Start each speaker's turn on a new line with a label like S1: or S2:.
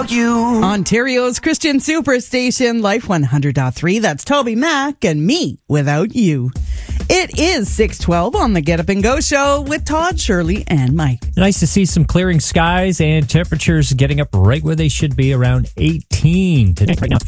S1: without you.
S2: Ontario's Christian Superstation, Life 100.3. That's Toby Mac and Me Without You. It is 6:12 on the Get Up and Go show with Todd, Shirley, and Mike.
S3: Nice to see some clearing skies and temperatures getting up right where they should be, around 18 today. Right now,